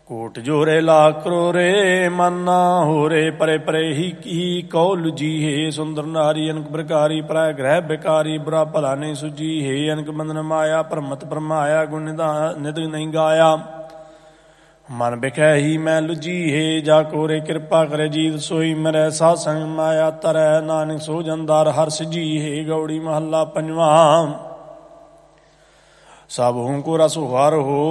ਕੋਟ ਜੋਰੇ ਲੱਖ ਕਰੋਰੇ ਮਨ ਨਾ ਹੋਰੇ ਪਰੇ ਪਰੇ ਹੀ ਕਉ ਲੁਜੀਹੇ ਸੁੰਦਰ ਨਾਰੀ ਅਨਕ ਪ੍ਰਕਾਰੀ ਪਰੈ ਗ੍ਰਹਿ ਬਿਕਾਰੀ ਬੁਰਾ ਭਲਾ ਨਹੀਂ ਸੁਜੀਹੇ ਅਨਕ ਬੰਧਨ ਮਾਇਆ ਭਰਮਤ ਭਰਮਾਇਆ ਗੁਣ ਨਿਧ ਨਹੀਂ ਗਾਇਆ ਮਨ ਬਿਖੈ ਹੀ ਮੈਂ ਲੁਜੀਹੇ ਜਾ ਕੋਰੇ ਕਿਰਪਾ ਕਰੇ ਜੀਤ ਸੋਈ ਮਰੈ ਸਾਧ ਸੰਗ ਮਾਇਆ ਤਰੈ ਨਾਨਕ ਸੋ ਜੰਦਾਰ ਹਰਸ ਜੀਹੇ ਗੌੜੀ ਮਹੱਲਾ ਪੰਜਵਾਂ। ਸਭ ਹੂੰ ਕੋ ਰਸ ਹੁਆਰ ਹੋ